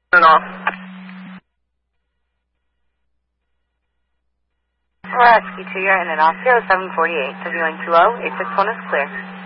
And off. Rescue 2, you're in and off 0748, 7120, 86 1 is clear.